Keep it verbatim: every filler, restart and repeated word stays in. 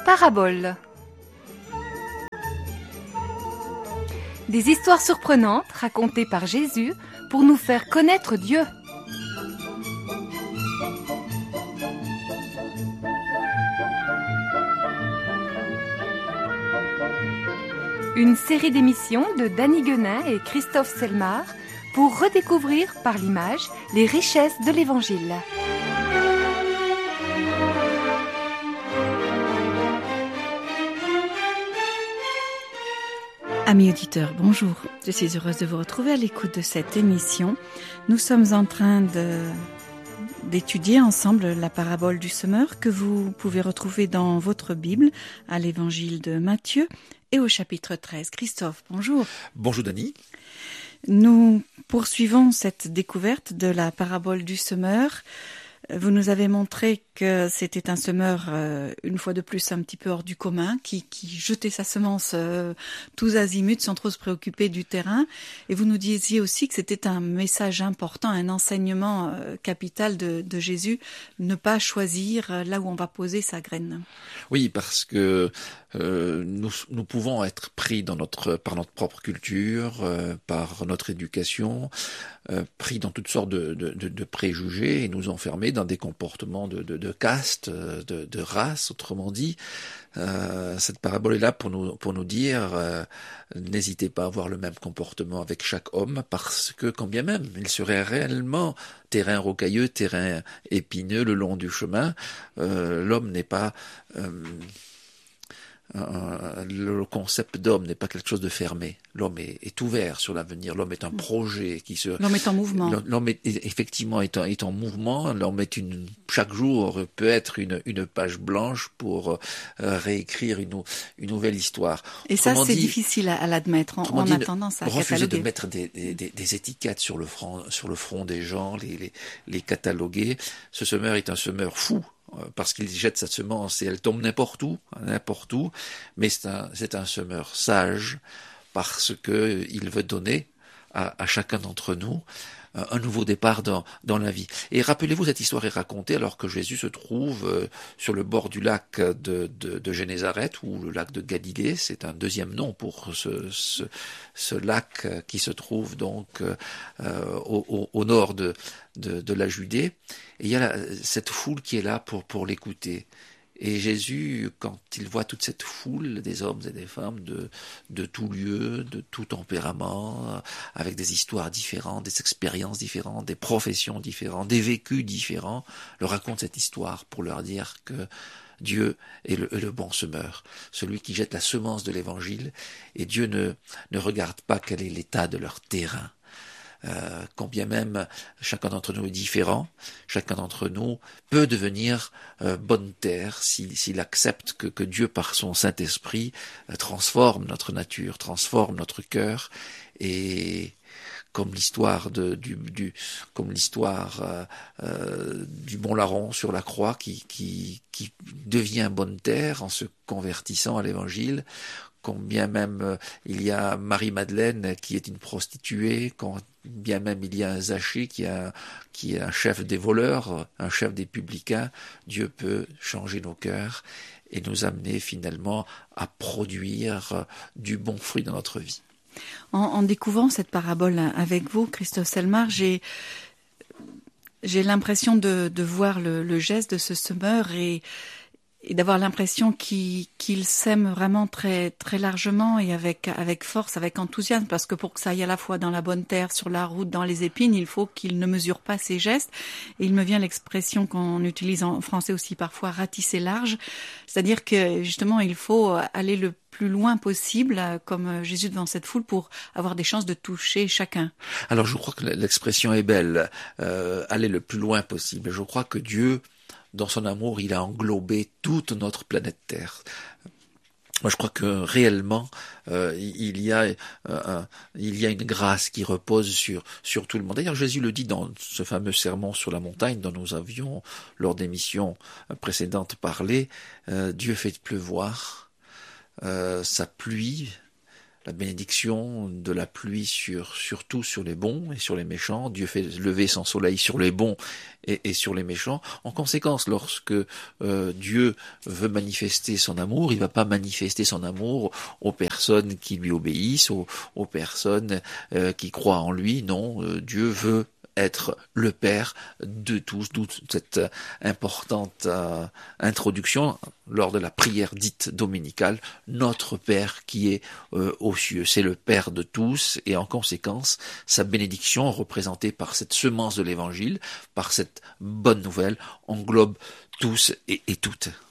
Paraboles. Des histoires surprenantes racontées par Jésus pour nous faire connaître Dieu. Une série d'émissions de Dany Guenin et Christophe Selmar pour redécouvrir par l'image les richesses de l'Évangile. Amis auditeurs, bonjour. Je suis heureuse de vous retrouver à l'écoute de cette émission. Nous sommes en train de, d'étudier ensemble la parabole du semeur que vous pouvez retrouver dans votre Bible à l'Évangile de Matthieu et au chapitre treize. Christophe, bonjour. Bonjour Dany. Nous poursuivons cette découverte de la parabole du semeur. Vous nous avez montré que c'était un semeur, euh, une fois de plus, un petit peu hors du commun, qui, qui jetait sa semence euh, tous azimuts sans trop se préoccuper du terrain. Et vous nous disiez aussi que c'était un message important, un enseignement euh, capital de, de Jésus, ne pas choisir là où on va poser sa graine. Oui, parce que euh, nous, nous pouvons être pris dans notre, par notre propre culture, euh, par notre éducation, euh, pris dans toutes sortes de, de, de, de préjugés et nous enfermer dans des comportements de, de, de caste, de, de race, autrement dit. Euh, cette parabole est là pour nous, pour nous dire euh, n'hésitez pas à avoir le même comportement avec chaque homme, parce que quand bien même il serait réellement terrain rocailleux, terrain épineux le long du chemin, euh, l'homme n'est pas... Euh, Euh, le concept d'homme n'est pas quelque chose de fermé. L'homme est, est ouvert sur l'avenir. L'homme est un projet qui se. L'homme est en mouvement. L'homme est effectivement est en, est en mouvement. L'homme est une. Chaque jour peut être une, une page blanche pour euh, réécrire une, une nouvelle histoire. Et autrement ça, c'est dit, difficile à, à l'admettre. On, on a tendance à refuser cataloguer. de mettre des, des, des, des étiquettes sur le front, sur le front des gens, les, les, les cataloguer. Ce semeur est un semeur fou, parce qu'il jette sa semence et elle tombe n'importe où, n'importe où, mais c'est un, c'est un semeur sage, parce que il veut donner à, à chacun d'entre nous un nouveau départ dans, dans la vie. Et rappelez-vous, cette histoire est racontée alors que Jésus se trouve euh, sur le bord du lac de, de, de Génézareth, ou le lac de Galilée. C'est un deuxième nom pour ce, ce, ce lac qui se trouve donc euh, au, au, au nord de, de, de la Judée. Et il y a la, cette foule qui est là pour, pour l'écouter. Et Jésus, quand il voit toute cette foule, des hommes et des femmes de, de tout lieu, de tout tempérament, avec des histoires différentes, des expériences différentes, des professions différentes, des vécus différents, leur raconte cette histoire pour leur dire que Dieu est le, est le bon semeur, celui qui jette la semence de l'évangile, et Dieu ne, ne regarde pas quel est l'état de leur terrain. Euh, quand bien même chacun d'entre nous est différent, chacun d'entre nous peut devenir euh, bonne terre s'il, s'il accepte que, que Dieu, par son Saint-Esprit, euh, transforme notre nature, transforme notre cœur, et comme l'histoire de, du, du, comme l'histoire euh, euh, du bon larron sur la croix qui, qui, qui devient bonne terre en se convertissant à l'Évangile. Quand bien même euh, il y a Marie-Madeleine qui est une prostituée, quand bien même il y a un Zachée qui, a, qui est un chef des voleurs, un chef des publicains, Dieu peut changer nos cœurs et nous amener finalement à produire du bon fruit dans notre vie. En, en découvrant cette parabole avec vous, Christophe Selmar, j'ai, j'ai l'impression de, de voir le, le geste de ce semeur et et d'avoir l'impression qu'il, qu'il sème vraiment très, très largement et avec, avec force, avec enthousiasme, parce que pour que ça aille à la fois dans la bonne terre, sur la route, dans les épines, il faut qu'il ne mesure pas ses gestes. Et il me vient l'expression qu'on utilise en français aussi parfois, ratisser large, c'est-à-dire que justement il faut aller le plus loin possible, comme Jésus devant cette foule, pour avoir des chances de toucher chacun. Alors je crois que l'expression est belle, euh, aller le plus loin possible. Je crois que Dieu, dans son amour, il a englobé toute notre planète Terre. Moi, je crois que réellement, euh, il y a, euh, un, il y a une grâce qui repose sur sur tout le monde. D'ailleurs, Jésus le dit dans ce fameux sermon sur la montagne dont nous avions, lors d'émissions précédentes, parlé. Euh, Dieu fait pleuvoir euh, sa pluie la bénédiction de la pluie sur surtout sur les bons et sur les méchants. Dieu fait lever son soleil sur les bons et, et sur les méchants. En conséquence, lorsque euh, Dieu veut manifester son amour, il va pas manifester son amour aux personnes qui lui obéissent, aux, aux personnes euh, qui croient en lui. Non, euh, Dieu veut être le Père de tous, d'où cette importante euh, introduction lors de la prière dite dominicale, notre Père qui est euh, aux cieux. C'est le Père de tous et en conséquence, sa bénédiction représentée par cette semence de l'Évangile, par cette bonne nouvelle, englobe tous et, et toutes.